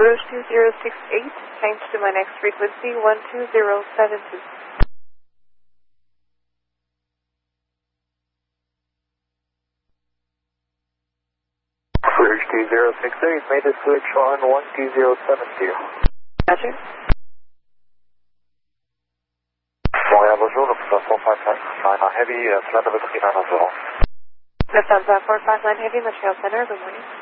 Rouge 2068, change to my next frequency 12072. Rouge 2068, made the switch on 12072. Roger. Montréal, bonjour, Lufthansa 459 Heavy, flight level 39 Lufthansa 459 Heavy, Montreal Center, good morning.